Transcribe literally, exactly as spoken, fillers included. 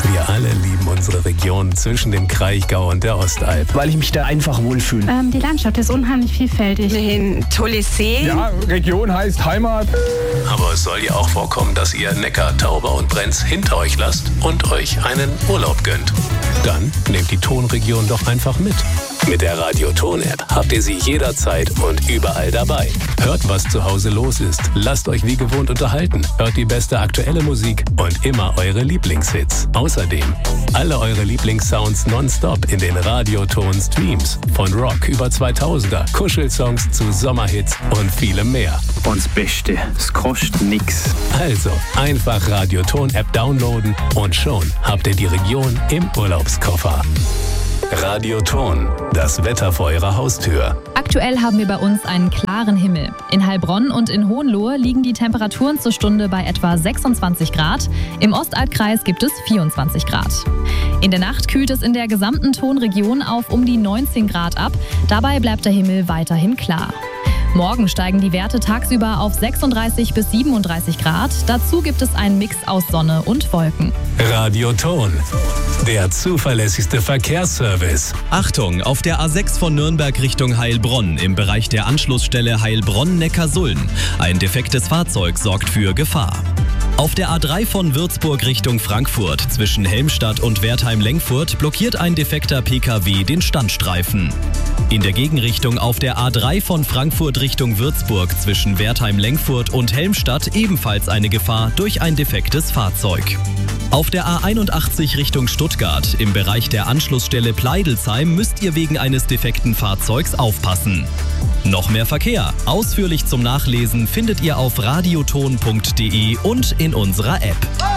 Wir alle lieben unsere Region zwischen dem Kraichgau und der Ostalb. Weil ich mich da einfach wohlfühle. Ähm, die Landschaft ist unheimlich vielfältig. Ein tolles See. Ja, Region heißt Heimat. Aber es soll ja auch vorkommen, dass ihr Neckar, Tauber und Brenz hinter euch lasst und euch einen Urlaub gönnt. Dann nehmt die Tonregion doch einfach mit. Mit der Radio-Ton-App habt ihr sie jederzeit und überall dabei. Hört, was zu Hause los ist. Lasst euch wie gewohnt unterhalten. Hört die beste aktuelle Musik und immer eure Lieblingshits. Außerdem alle eure Lieblingssounds nonstop in den Radio-Ton-Streams. Von Rock über zweitausender, Kuschelsongs zu Sommerhits und vielem mehr. Und das Beste, es kostet nix. Also einfach Radio-Ton-App downloaden und schon habt ihr die Region im Urlaubskoffer. Radio-Ton, das Wetter vor eurer Haustür. Aktuell haben wir bei uns einen klaren Himmel. In Heilbronn und in Hohenlohe liegen die Temperaturen zur Stunde bei etwa sechsundzwanzig Grad. Im Ostalbkreis gibt es vierundzwanzig Grad. In der Nacht kühlt es in der gesamten Tonregion auf um die neunzehn Grad ab. Dabei bleibt der Himmel weiterhin klar. Morgen steigen die Werte tagsüber auf sechsunddreißig bis siebenunddreißig Grad. Dazu gibt es einen Mix aus Sonne und Wolken. Radio-Ton, der zuverlässigste Verkehrsservice. Achtung, auf der A sechs von Nürnberg Richtung Heilbronn im Bereich der Anschlussstelle Heilbronn-Neckarsulm. Ein defektes Fahrzeug sorgt für Gefahr. Auf der A drei von Würzburg Richtung Frankfurt zwischen Helmstadt und Wertheim-Lengfurt blockiert ein defekter P K W den Standstreifen. In der Gegenrichtung auf der A drei von Frankfurt Richtung Würzburg zwischen Wertheim-Lengfurt und Helmstadt ebenfalls eine Gefahr durch ein defektes Fahrzeug. Auf der A einundachtzig Richtung Stuttgart im Bereich der Anschlussstelle Pleidelsheim müsst ihr wegen eines defekten Fahrzeugs aufpassen. Noch mehr Verkehr, ausführlich zum Nachlesen findet ihr auf radioton punkt de und in unserer App.